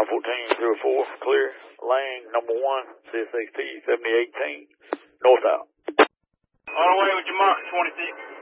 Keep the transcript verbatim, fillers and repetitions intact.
fourteen zero four, clear. Lang, number one, C S X T seventy eighteen, north out. On the way with your mark, twenty-six.